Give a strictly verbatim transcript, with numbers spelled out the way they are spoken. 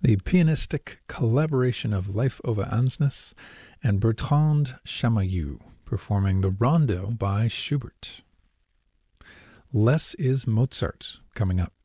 the pianistic collaboration of Leif Ove Ansnes and Bertrand Chamayou, performing the Rondo by Schubert. Less is Mozart, coming up.